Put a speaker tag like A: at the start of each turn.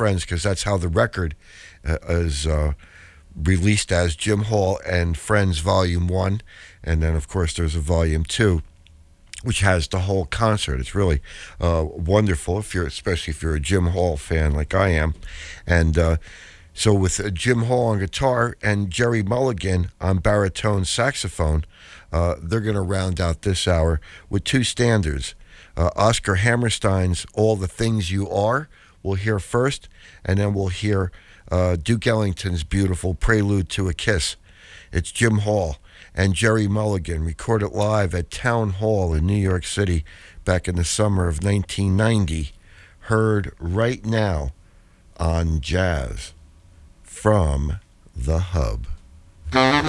A: Friends because that's how the record is released as Jim Hall and Friends Volume 1. And then, of course, there's a Volume 2, which has the whole concert. It's really wonderful, especially if you're a Jim Hall fan like I am. And so with Jim Hall on guitar and Jerry Mulligan on baritone saxophone, they're going to round out this hour with two standards. Oscar Hammerstein's All the Things You Are, we'll hear first, and then we'll hear Duke Ellington's beautiful Prelude to a Kiss. It's Jim Hall and Jerry Mulligan, recorded live at Town Hall in New York City back in the summer of 1990, heard right now on Jazz from the Hub.